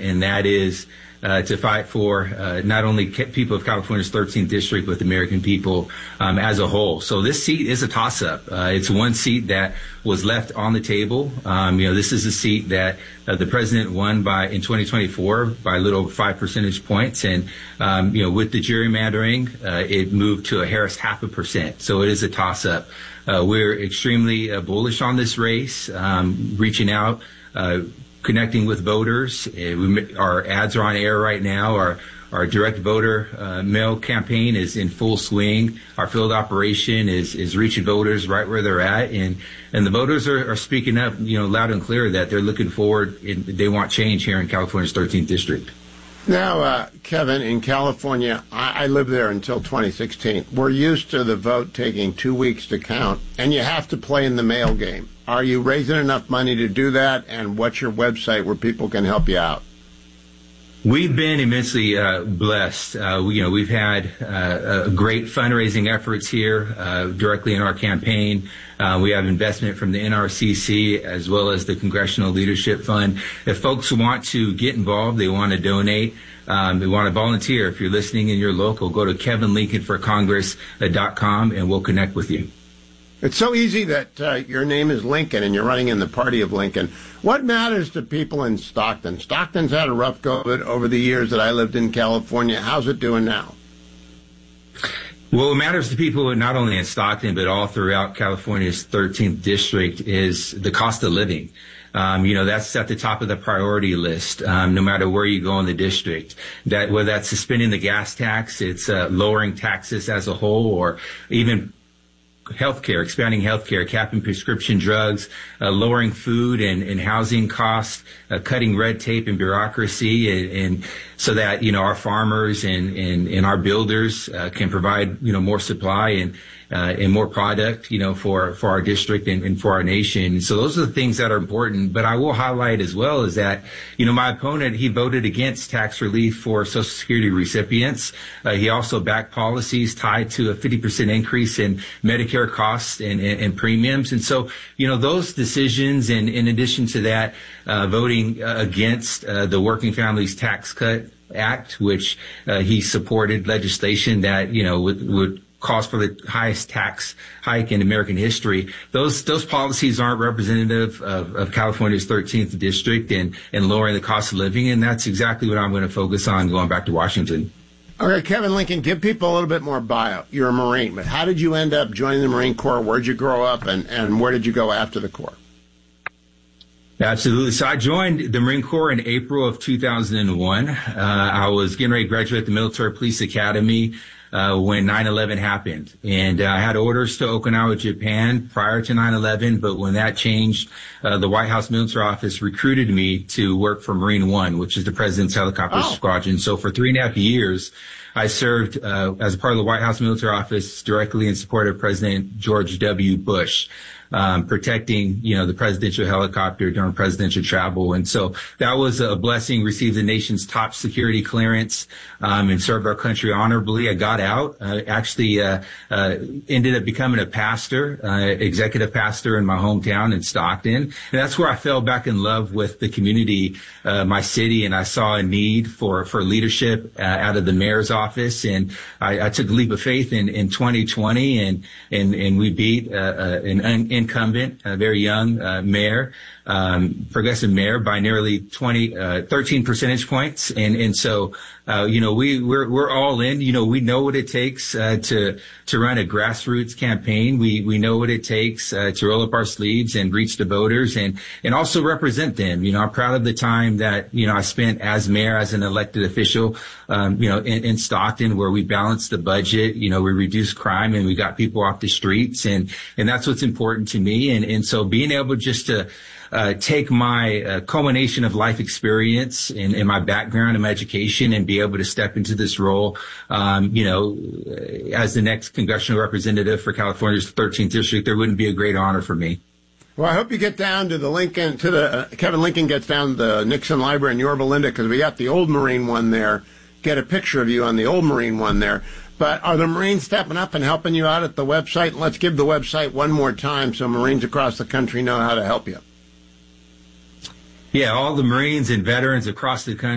and that is to fight for not only people of California's 13th district, but the American people as a whole. So this seat is a toss-up. It's one seat that was left on the table. This is a seat that the president won in 2024 by a little 5 percentage points, and with the gerrymandering, it moved to a Harris 0.5%. So it is a toss-up. We're extremely bullish on this race, reaching out, connecting with voters. Our ads are on air right now. Our direct voter mail campaign is in full swing. Our field operation is reaching voters right where they're at, and the voters are speaking up, loud and clear that they're looking forward. They want change here in California's 13th district. Now, Kevin, in California, I lived there until 2016. We're used to the vote taking 2 weeks to count, and you have to play in the mail game. Are you raising enough money to do that, and what's your website where people can help you out? We've been immensely blessed. We've had great fundraising efforts here directly in our campaign. We have investment from the NRCC as well as the Congressional Leadership Fund. If folks want to get involved, they want to donate, they want to volunteer. If you're listening in your local, go to kevinlincolnforcongress.com and we'll connect with you. It's so easy that your name is Lincoln and you're running in the party of Lincoln. What matters to people in Stockton? Stockton's had a rough go of it over the years that I lived in California. How's it doing now? Well, what matters to people not only in Stockton, but all throughout California's 13th district is the cost of living. That's at the top of the priority list, no matter where you go in the district. Whether that's suspending the gas tax, it's lowering taxes as a whole, or even healthcare, expanding healthcare, capping prescription drugs, lowering food and housing costs, cutting red tape and bureaucracy, and so that, our farmers and our builders can provide, more supply and more product, for our district and for our nation. So those are the things that are important. But I will highlight as well is that, my opponent, he voted against tax relief for Social Security recipients. He also backed policies tied to a 50% increase in Medicare costs and premiums. And so, those decisions, and in addition to that, voting against the Working Families Tax Cut Act, which he supported legislation that, would cause for the highest tax hike in American history. Those policies aren't representative of California's 13th district and lowering the cost of living, and that's exactly what I'm going to focus on going back to Washington. Okay, Kevin Lincoln, give people a little bit more bio. You're a Marine, but how did you end up joining the Marine Corps? Where'd you grow up, and where did you go after the Corps? Absolutely. So I joined the Marine Corps in April of 2001. I was getting ready to graduate the Military Police Academy when 9/11 happened. And I had orders to Okinawa, Japan prior to 9/11, but when that changed, the White House Military Office recruited me to work for Marine One, which is the President's Helicopter Squadron. So for 3.5 years, I served as a part of the White House Military Office directly in support of President George W. Bush. Protecting, the presidential helicopter during presidential travel. And so that was a blessing, received the nation's top security clearance, and served our country honorably. I got out, ended up becoming a pastor, executive pastor in my hometown in Stockton. And that's where I fell back in love with the community, my city, and I saw a need for leadership out of the mayor's office. And I took a leap of faith in 2020 and we beat an incumbent, a very young mayor, progressive mayor, by nearly 13 percentage points. And so, we're all in. We know what it takes to run a grassroots campaign. We know what it takes to roll up our sleeves and reach the voters and also represent them. I'm proud of the time that, I spent as mayor, as an elected official, in Stockton, where we balanced the budget, we reduced crime and we got people off the streets. And that's what's important to me. And so being able just to take my culmination of life experience and my background and my education and be able to step into this role, as the next congressional representative for California's 13th district, there wouldn't be a great honor for me. Well, I hope you get down to Kevin Lincoln gets down to the Nixon Library in Yorba Linda, because we got the old Marine One there. Get a picture of you on the old Marine One there. But are the Marines stepping up and helping you out at the website? Let's give the website one more time so Marines across the country know how to help you. Yeah, all the Marines and veterans across the country